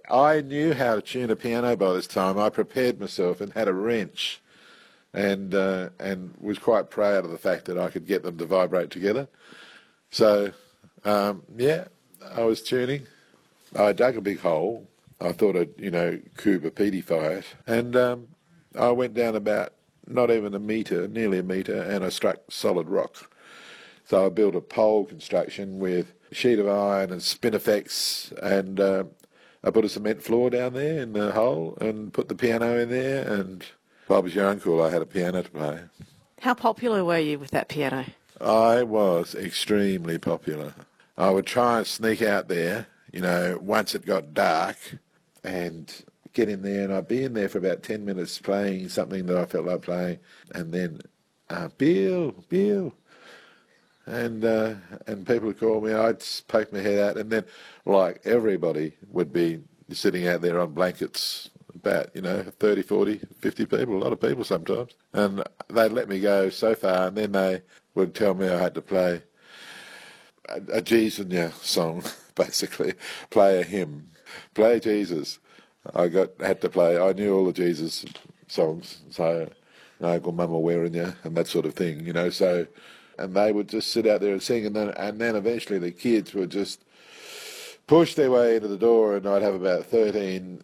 I knew how to tune a piano by this time. I prepared myself and had a wrench, and was quite proud of the fact that I could get them to vibrate together. So, yeah, I was tuning. I dug a big hole. I thought I'd, Cooper pedify it. And I went down about not even a metre, nearly a metre, and I struck solid rock. So I built a pole construction with a sheet of iron and spinifex, and I put a cement floor down there in the hole and put the piano in there, and if I was your uncle, I had a piano to play. How popular were you with that piano? I was extremely popular. I would try and sneak out there, once it got dark, and get in there, and I'd be in there for about 10 minutes playing something that I felt like playing, and then, Bill, and people would call me, I'd poke my head out, and then, like, everybody would be sitting out there on blankets, about, 30, 40, 50 people, a lot of people sometimes, and they'd let me go so far, and then they would tell me I had to play a Jesus song, basically, play a hymn, play Jesus. I had to play, I knew all the Jesus songs, so, Go Mama Wearing Ya, and that sort of thing, so, and they would just sit out there and sing, and then eventually the kids would just push their way into the door, and I'd have about 13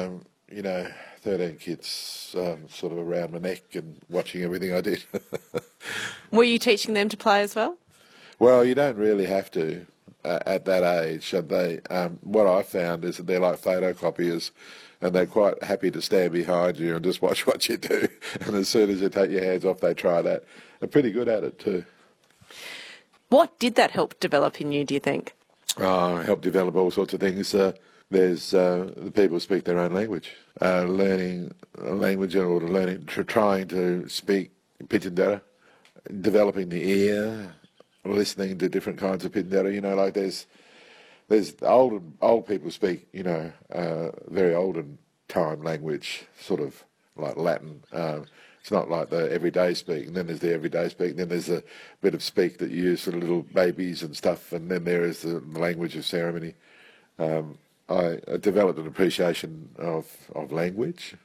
kids sort of around my neck and watching everything I did. Were you teaching them to play as well? Well, you don't really have to at that age. What I found is that they're like photocopiers, and they're quite happy to stand behind you and just watch what you do. And as soon as you take your hands off, they try that. They're pretty good at it too. What did that help develop in you, do you think? Help develop all sorts of things. There's the people speak their own language. Learning a language or trying to speak Pitjantjatjara, developing the ear, listening to different kinds of Pitjantjatjara. Like there's old people speak, very olden time language, sort of like Latin. It's not like the everyday speak, and then there's the everyday speak, and then there's a bit of speak that you use for little babies and stuff, and then there is the language of ceremony. I developed an appreciation of language,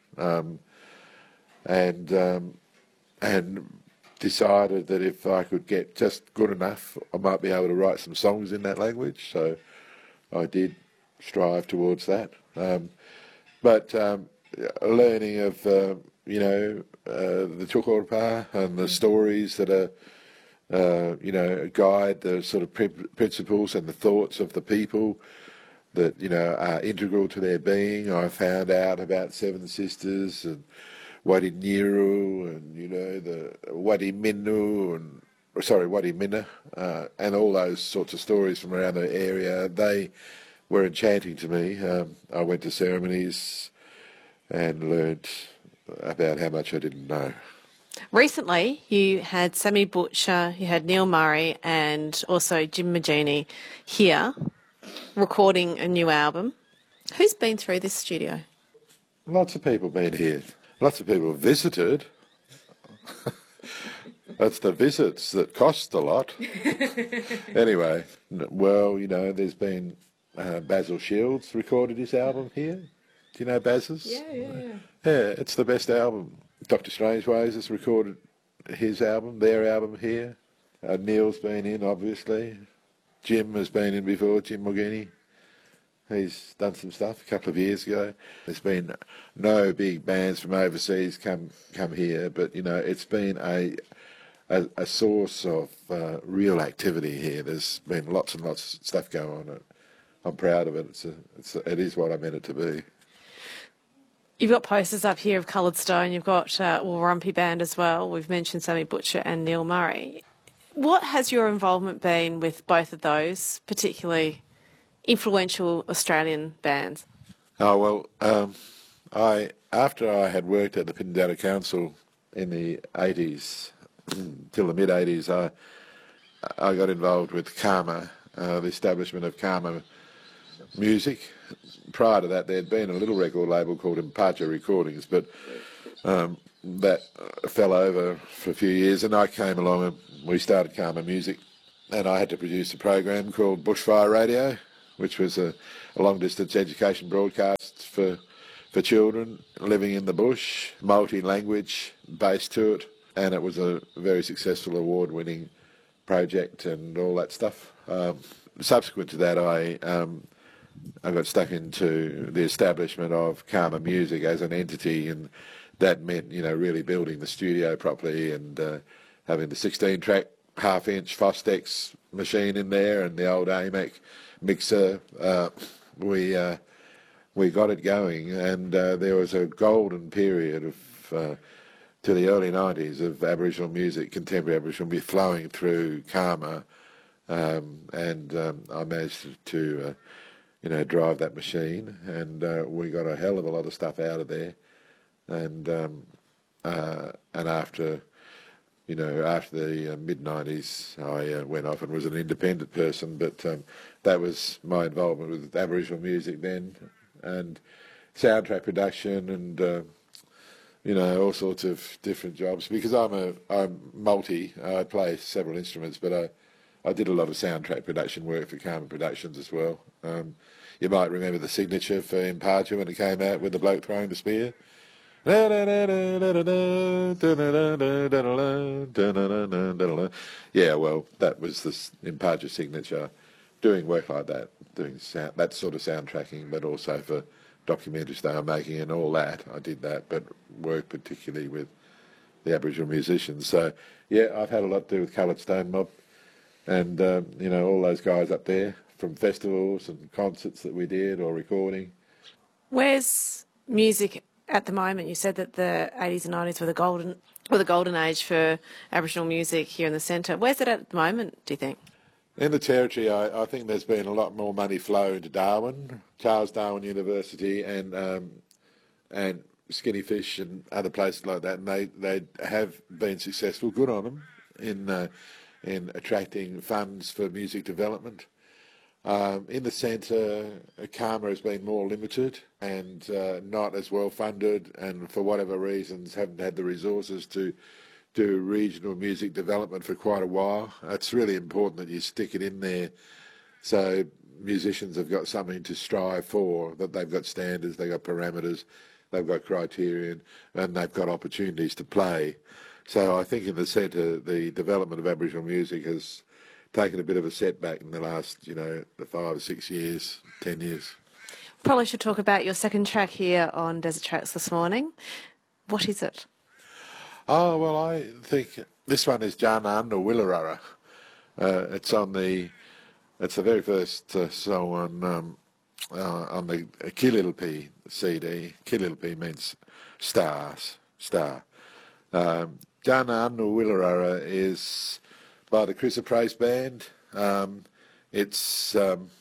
and decided that if I could get just good enough, I might be able to write some songs in that language. So I did strive towards that. But learning of the Tjukorpa and the stories that are guide the sort of principles and the thoughts of the people that are integral to their being. I found out about Seven Sisters and Wadi Niru and the Wadi Minnu and Wadi Minna and all those sorts of stories from around the area. They were enchanting to me. I went to ceremonies and learned about how much I didn't know. Recently, you had Sammy Butcher, you had Neil Murray, and also Jim Magini here recording a new album. Who's been through this studio? Lots of people been here. Lots of people have visited. That's the visits that cost a lot. Anyway, well, there's been Basil Shields recorded his album here. Do you know Baz's? Yeah. Yeah, it's the best album. Dr. Strangeways has recorded their album here. Neil's been in, obviously. Jim has been in before, Jim Magini. He's done some stuff a couple of years ago. There's been no big bands from overseas come here, but it's been a source of real activity here. There's been lots and lots of stuff going on. And I'm proud of it. It is what I meant it to be. You've got posters up here of Coloured Stone. You've got Warumpi Band as well. We've mentioned Sammy Butcher and Neil Murray. What has your involvement been with both of those, particularly influential Australian bands? Oh, well, after I had worked at the Pitjantjatjara Council in the 80s, till the mid-80s, I got involved with Karma, the establishment of Karma Music. Prior to that, there had been a little record label called Impaja Recordings, but that fell over for a few years, and I came along and we started Karma Music, and I had to produce a program called Bushfire Radio, which was a long-distance education broadcast for children living in the bush, multi-language base to it, and it was a very successful award-winning project and all that stuff. Subsequent to that, I got stuck into the establishment of Karma Music as an entity, and that meant, really building the studio properly and having the 16-track half-inch Fostex machine in there and the old AMAC mixer. We got it going, and there was a golden period of to the early 90s of Aboriginal music, contemporary Aboriginal music, flowing through Karma, and I managed to drive that machine, and we got a hell of a lot of stuff out of there, and after the mid-90s, I went off and was an independent person, but that was my involvement with Aboriginal music then, and soundtrack production, and all sorts of different jobs, because I'm multi. I play several instruments, but I did a lot of soundtrack production work for Karma Productions as well. You might remember the signature for Impartia when it came out with the bloke throwing the spear. Yeah, well, that was the Impartia signature. Doing work like that, doing that sort of soundtracking, but also for documentaries they were making and all that. I did that, but worked particularly with the Aboriginal musicians. So, yeah, I've had a lot to do with Coloured Stone Mob and, all those guys up there from festivals and concerts that we did or recording. Where's music at the moment? You said that the 80s and 90s were the golden age for Aboriginal music here in the centre. Where's it at the moment, do you think? In the Territory, I think there's been a lot more money flow into Darwin, Charles Darwin University, and Skinny Fish and other places like that, and they have been successful. Good on them in attracting funds for music development. In the centre, Karma has been more limited and not as well funded, and for whatever reasons haven't had the resources to do regional music development for quite a while. It's really important that you stick it in there so musicians have got something to strive for, that they've got standards, they've got parameters, they've got criterion, and they've got opportunities to play. So I think in the centre, the development of Aboriginal music has taken a bit of a setback in the last, the 5 or 6 years, 10 years. Probably should talk about your second track here on Desert Tracks this morning. What is it? Oh, well, I think this one is Janan or Willarara. It's the very first song on the Kililpi CD. Kililpi means star. Janan or Willarara is by the Chris Praise Band. It's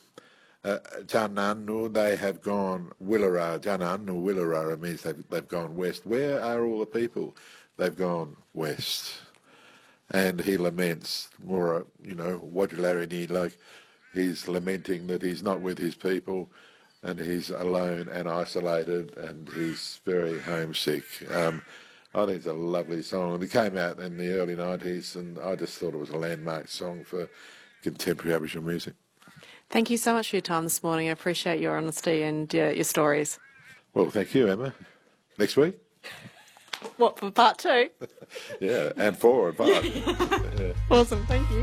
Jananu, they have gone Willarara. Jananu Willarara means they've gone west. Where are all the people? They've gone west. And he laments more, Wajularini, like he's lamenting that he's not with his people and he's alone and isolated and he's very homesick. I think it's a lovely song. And it came out in the early 90s, and I just thought it was a landmark song for contemporary Aboriginal music. Thank you so much for your time this morning. I appreciate your honesty and your stories. Well, thank you, Emma. Next week? What, for part 2? Yeah, and 4 and 5. Yeah. Awesome, thank you.